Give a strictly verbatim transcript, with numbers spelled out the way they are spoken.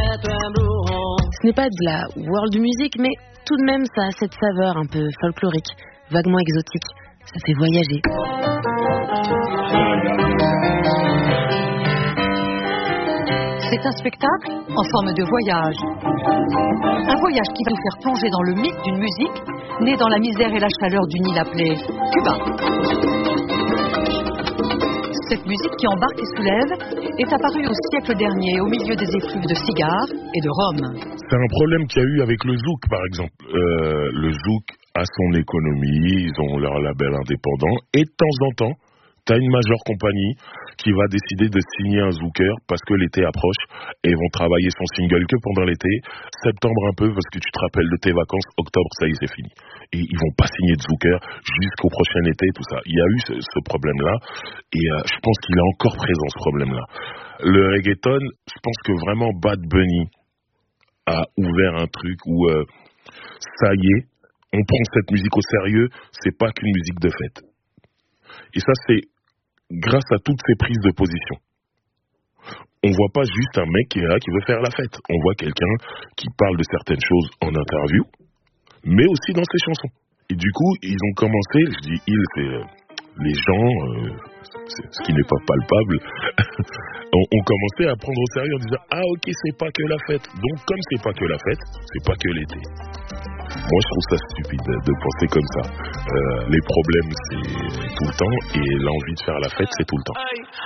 Ce n'est pas de la world music, mais tout de même ça a cette saveur un peu folklorique, vaguement exotique. Ça fait voyager. C'est un spectacle en forme de voyage. Un voyage qui va nous faire plonger dans le mythe d'une musique née dans la misère et la chaleur d'une île appelée Cuba. Cette musique qui embarque et soulève est apparue au siècle dernier au milieu des effluves de cigares et de rhum. C'est un problème qu'il y a eu avec le zouk, par exemple. Euh, le zouk a son économie, ils ont leur label indépendant, et de temps en temps, t'as une majeure compagnie qui va décider de signer un zouker parce que l'été approche et ils vont travailler son single que pendant l'été, septembre un peu parce que tu te rappelles de tes vacances, octobre ça y est c'est fini. Et ils vont pas signer de zouker jusqu'au prochain été, tout ça. Il y a eu ce, ce problème-là et euh, je pense qu'il est encore présent ce problème-là. Le reggaeton, je pense que vraiment Bad Bunny a ouvert un truc où euh, ça y est, on prend cette musique au sérieux, c'est pas qu'une musique de fête. Et ça, c'est grâce à toutes ces prises de position. On voit pas juste un mec qui est là, qui veut faire la fête. On voit quelqu'un qui parle de certaines choses en interview, mais aussi dans ses chansons. Et du coup, ils ont commencé, je dis ils, c'est euh, les gens, euh, c'est, ce qui n'est pas palpable, ont, ont commencé à prendre au sérieux en disant « Ah ok, c'est pas que la fête. » Donc comme c'est pas que la fête, c'est pas que l'été. Moi, je trouve ça stupide de penser comme ça. Euh, les problèmes, c'est tout le temps, et l'envie de faire la fête, c'est tout le temps.